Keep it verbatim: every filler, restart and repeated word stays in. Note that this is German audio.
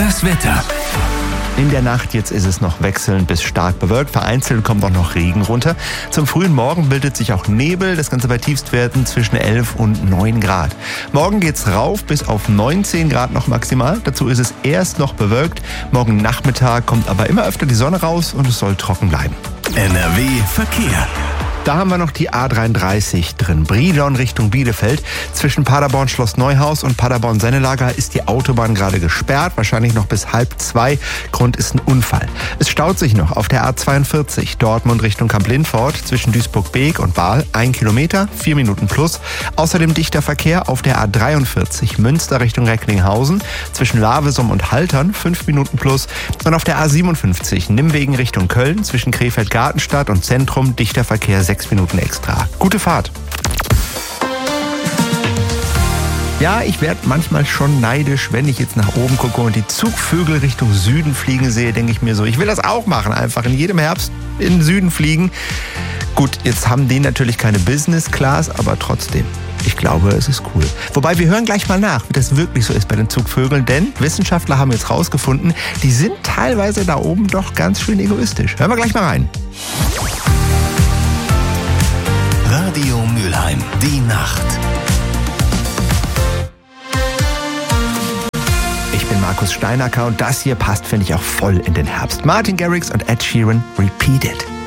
Das Wetter. In der Nacht jetzt ist es noch wechselnd bis stark bewölkt. Vereinzelt kommt auch noch Regen runter. Zum frühen Morgen bildet sich auch Nebel. Das Ganze bei Tiefstwerten zwischen elf und neun Grad. Morgen geht's rauf bis auf neunzehn Grad noch maximal. Dazu ist es erst noch bewölkt. Morgen Nachmittag kommt aber immer öfter die Sonne raus und es soll trocken bleiben. N R W Verkehr. Da haben wir noch die A dreiunddreißig drin. Brilon Richtung Bielefeld. Zwischen Paderborn Schloss Neuhaus und Paderborn Sennelager ist die Autobahn gerade gesperrt. Wahrscheinlich noch bis halb zwei. Grund ist ein Unfall. Es staut sich noch auf der A zweiundvierzig. Dortmund Richtung Kamp-Lindfort. Zwischen Duisburg-Beek und Bahl. Ein Kilometer, vier Minuten plus. Außerdem dichter Verkehr auf der A dreiundvierzig. Münster Richtung Recklinghausen. Zwischen Lavesum und Haltern. Fünf Minuten plus. Und auf der A siebenundfünfzig. Nimwegen Richtung Köln. Zwischen Krefeld-Gartenstadt und Zentrum. Dichter Verkehr. Sechs Minuten extra. Gute Fahrt. Ja, ich werde manchmal schon neidisch, wenn ich jetzt nach oben gucke und die Zugvögel Richtung Süden fliegen sehe, denke ich mir so, ich will das auch machen, einfach in jedem Herbst in den Süden fliegen. Gut, jetzt haben die natürlich keine Business Class, aber trotzdem. Ich glaube, es ist cool. Wobei, wir hören gleich mal nach, wie das wirklich so ist bei den Zugvögeln, denn Wissenschaftler haben jetzt rausgefunden, die sind teilweise da oben doch ganz schön egoistisch. Hören wir gleich mal rein. Radio Mülheim, die Nacht. Ich bin Markus Steinacker und das hier passt, finde ich, auch voll in den Herbst. Martin Garrix und Ed Sheeran, Repeat It.